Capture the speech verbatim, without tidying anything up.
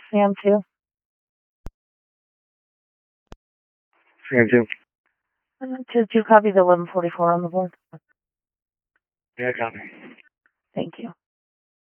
Sam two. Sam two. Uh, two, two copies of eleven forty-four on the board. Yeah, copy. Thank you.